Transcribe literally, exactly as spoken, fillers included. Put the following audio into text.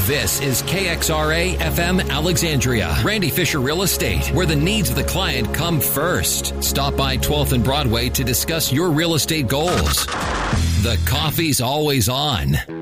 This is K X R A F M Alexandria, Randy Fisher Real Estate, where the needs of the client come first. Stop by twelfth and Broadway to discuss your real estate goals. The coffee's always on.